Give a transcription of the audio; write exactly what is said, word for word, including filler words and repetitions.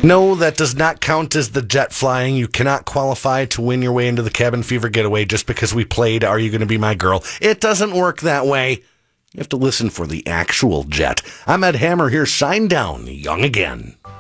No, that does not count as the jet flying. You cannot qualify to win your way into the Cabin Fever getaway just because we played Are You Gonna Be My Girl? It doesn't work that way. You have to listen for the actual jet. I'm Ed Hammer here, Shine Down, Young Again.